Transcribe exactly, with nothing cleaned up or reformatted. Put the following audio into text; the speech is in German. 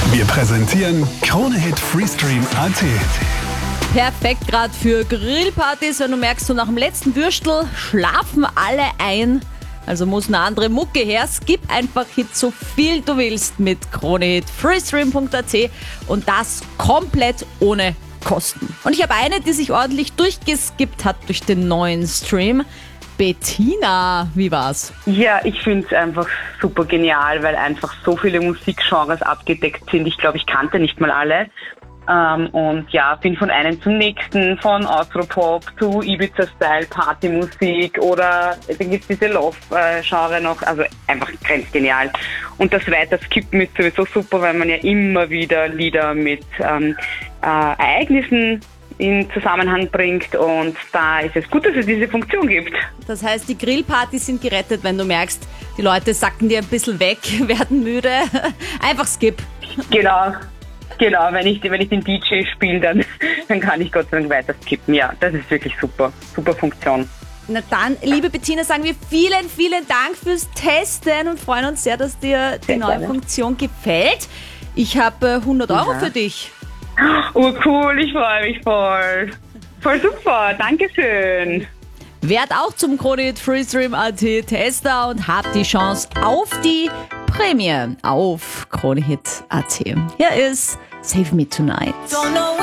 Wir präsentieren Krone-Hit Freestream Punkt a t. Perfekt gerade für Grillpartys, wenn du merkst, so nach dem letzten Würstel schlafen alle ein. Also muss eine andere Mucke her. Skip einfach Hit so viel du willst mit Krone-Hit Freestream Punkt a t und das komplett ohne Kosten. Und ich habe eine, die sich ordentlich durchgeskippt hat durch den neuen Stream. Bettina, wie war's? Ja, ich finde es einfach super genial, weil einfach so viele Musikgenres abgedeckt sind. Ich glaube, ich kannte nicht mal alle. Ähm, und ja, bin von einem zum nächsten, von Austropop zu Ibiza-Style, Partymusik oder dann gibt es diese Love-Genre noch, also einfach grenzgenial. Und das Weiterskippen ist sowieso super, weil man ja immer wieder Lieder mit ähm, äh, Ereignissen in Zusammenhang bringt und da ist es gut, dass es diese Funktion gibt. Das heißt, die Grillpartys sind gerettet, wenn du merkst, die Leute sacken dir ein bisschen weg, werden müde. Einfach Skip. Genau. Genau, wenn ich, wenn ich den D J spiele, dann, dann kann ich Gott sei Dank weiter skippen. Ja, das ist wirklich super. Super Funktion. Na dann, liebe Bettina, sagen wir vielen, vielen Dank fürs Testen und freuen uns sehr, dass dir die Sehr neue gerne. Funktion gefällt. Ich habe hundert Euro Ja. für dich. Oh cool, ich freue mich voll. Voll super, Dankeschön. Werd auch zum Krone-Hit Freestream Punkt a t Tester und habt die Chance auf die Prämie auf Krone-Hit Punkt a t. Hier ist Save Me Tonight.